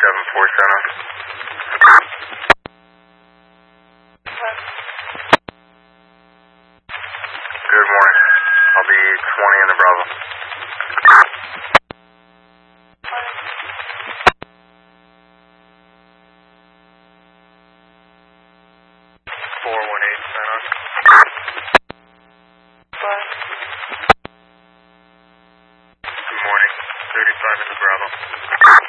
474 Center. Good morning. I'll be 20 in the Bravo. 418 Center.